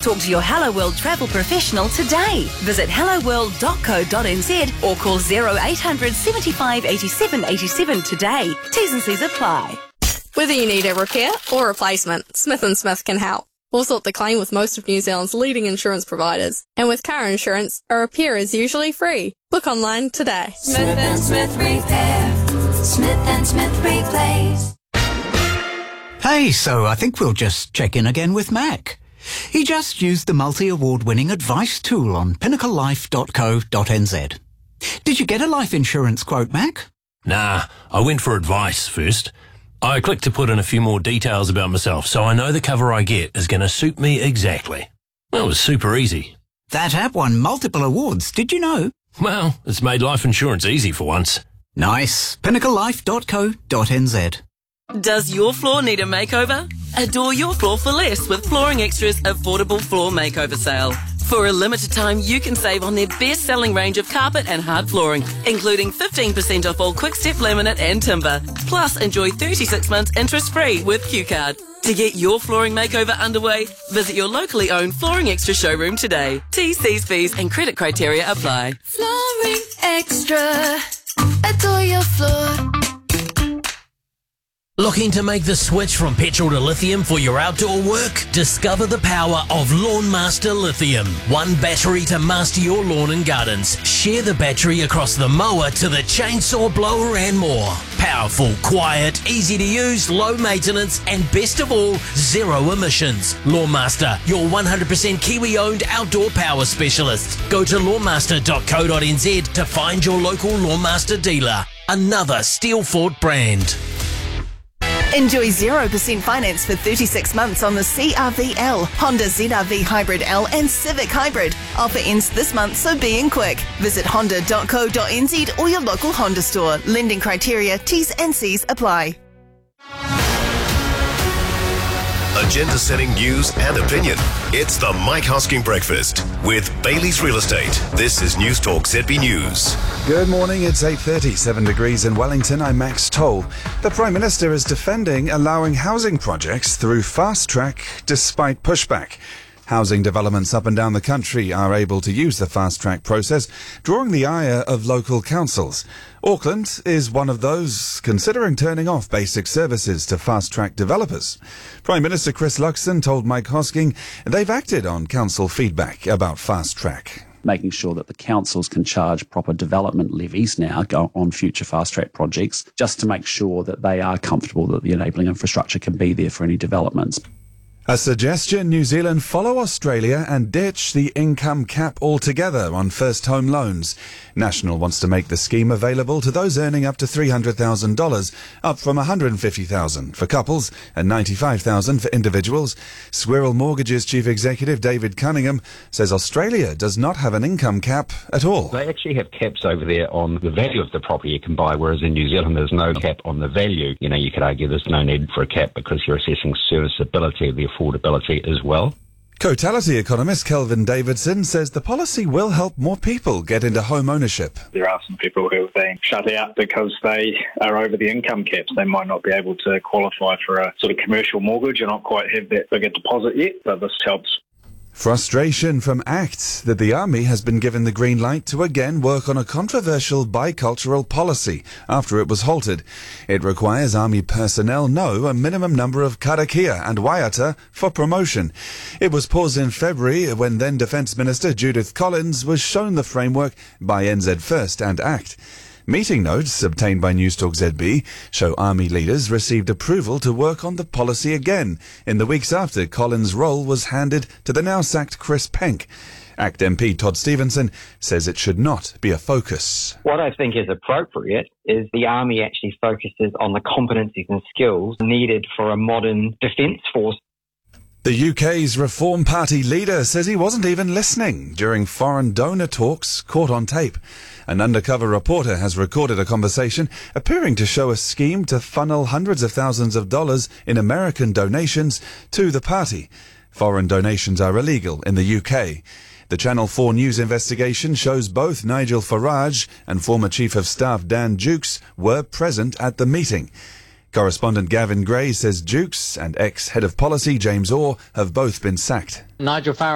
Talk to your Hello World travel professional today. Visit helloworld.co.nz or call 0800 75 87 87 today. T's and C's apply. Whether you need a repair or replacement, Smith & Smith can help. We'll sort the claim with most of New Zealand's leading insurance providers. And with car insurance, a repair is usually free. Book online today. Smith & Smith Repair. Smith & Smith Replace. Hey, so I think we'll just check in again with Mac. He just used the multi-award-winning advice tool on pinnaclelife.co.nz. Did you get a life insurance quote, Mac? Nah, I went for advice first. I clicked to put in a few more details about myself so I know the cover I get is going to suit me exactly. That was super easy. That app won multiple awards, did you know? Well, it's made life insurance easy for once. Nice. pinnaclelife.co.nz. Does your floor need a makeover? Adore your floor for less with Flooring Extra's affordable floor makeover sale. For a limited time, you can save on their best-selling range of carpet and hard flooring, including 15% off all Quick-Step laminate and timber. Plus, enjoy 36 months interest-free with Q-Card. To get your flooring makeover underway, visit your locally owned Flooring Extra showroom today. T's, C's, fees and credit criteria apply. Flooring Extra. Adore your floor. Looking to make the switch from petrol to lithium for your outdoor work? Discover the power of Lawnmaster Lithium. One battery to master your lawn and gardens. Share the battery across the mower to the chainsaw blower and more. Powerful, quiet, easy to use, low maintenance, and best of all, zero emissions. Lawnmaster, your 100% Kiwi-owned outdoor power specialist. Go to lawnmaster.co.nz to find your local Lawnmaster dealer. Another Steelfort brand. Enjoy 0% finance for 36 months on the CR-V L, Honda ZR-V Hybrid L and Civic Hybrid. Offer ends this month, so be in quick. Visit honda.co.nz or your local Honda store. Lending criteria, T's and C's apply. Agenda-setting news and opinion. It's the Mike Hosking Breakfast with Bailey's Real Estate. This is News Talk ZB News. Good morning, it's 8:30, 7 degrees in Wellington. I'm Max Toll. The Prime Minister is defending allowing housing projects through fast track despite pushback. Housing developments up and down the country are able to use the fast track process, drawing the ire of local councils. Auckland is one of those considering turning off basic services to fast track developers. Prime Minister Chris Luxon told Mike Hosking they've acted on council feedback about fast track. Making sure that the councils can charge proper development levies now on future fast-track projects, just to make sure that they are comfortable that the enabling infrastructure can be there for any developments. A suggestion: New Zealand follow Australia and ditch the income cap altogether on first home loans. National wants to make the scheme available to those earning up to $300,000, up from $150,000 for couples and $95,000 for individuals. Squirrel Mortgages Chief Executive David Cunningham says Australia does not have an income cap at all. They actually have caps over there on the value of the property you can buy, whereas in New Zealand there's no cap on the value. You could argue there's no need for a cap because you're assessing serviceability of the affordability as well. Cotality economist Kelvin Davidson says the policy will help more people get into home ownership. There are some people who have been shut out because they are over the income caps. They might not be able to qualify for a sort of commercial mortgage or not quite have that big a deposit yet, but this helps. Frustration from ACT that the Army has been given the green light to again work on a controversial bicultural policy after it was halted. It requires Army personnel know a minimum number of karakia and waiata for promotion. It was paused in February when then Defence Minister Judith Collins was shown the framework by NZ First and ACT. Meeting notes obtained by Newstalk ZB show Army leaders received approval to work on the policy again in the weeks after Collins' role was handed to the now sacked Chris Penk. ACT MP Todd Stevenson says it should not be a focus. What I think is appropriate is the Army actually focuses on the competencies and skills needed for a modern defence force. The UK's Reform Party leader says he wasn't even listening during foreign donor talks caught on tape. An undercover reporter has recorded a conversation appearing to show a scheme to funnel hundreds of thousands of dollars in American donations to the party. Foreign donations are illegal in the UK. The Channel 4 News investigation shows both Nigel Farage and former Chief of Staff Dan Jukes were present at the meeting. Correspondent Gavin Gray says Jukes and ex-head of policy James Orr have both been sacked. Nigel Farage